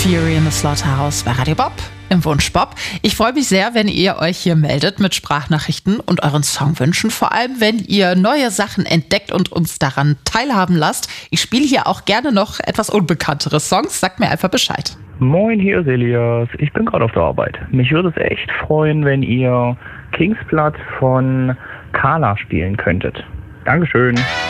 Fury in the Slaughterhouse bei Radio Bob im Wunsch Bob. Ich freue mich sehr, wenn ihr euch hier meldet mit Sprachnachrichten und euren Songwünschen. Vor allem, wenn ihr neue Sachen entdeckt und uns daran teilhaben lasst. Ich spiele hier auch gerne noch etwas unbekanntere Songs. Sagt mir einfach Bescheid. Moin, hier ist Elias. Ich bin gerade auf der Arbeit. Mich würde es echt freuen, wenn ihr Kings Blood von Carla spielen könntet. Dankeschön.